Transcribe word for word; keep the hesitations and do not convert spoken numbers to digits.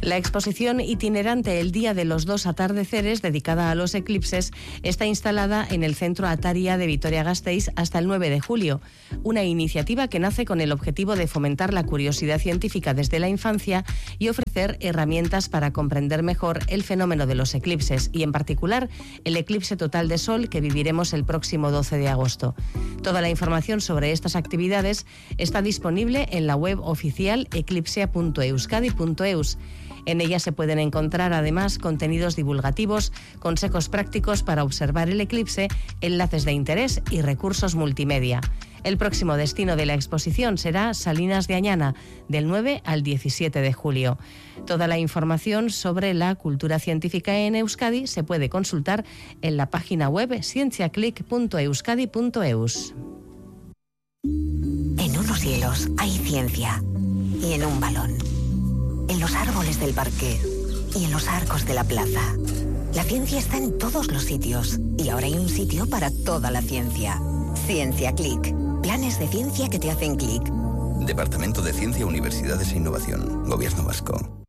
La exposición itinerante El Día de los Dos Atardeceres, dedicada a los eclipses, está instalada en el Centro Ataria de Vitoria-Gasteiz hasta el nueve de julio, una iniciativa que nace con el objetivo de fomentar la curiosidad científica desde la infancia y ofrecer herramientas para comprender mejor el fenómeno de los eclipses y, en particular, el eclipse total de Sol que viviremos el próximo doce de agosto. Toda la información sobre estas actividades está disponible en la web oficial eclipsea punto euskadi punto eus. En ella se pueden encontrar además contenidos divulgativos, consejos prácticos para observar el eclipse, enlaces de interés y recursos multimedia. El próximo destino de la exposición será Salinas de Añana, del nueve al diecisiete de julio. Toda la información sobre la cultura científica en Euskadi se puede consultar en la página web cienciaclick punto euskadi punto eus. En unos hielos hay ciencia, y en un balón, en los árboles del parque y en los arcos de la plaza. La ciencia está en todos los sitios, y ahora hay un sitio para toda la ciencia. Ciencia Click. Planes de ciencia que te hacen clic. Departamento de Ciencia, Universidades e Innovación. Gobierno Vasco.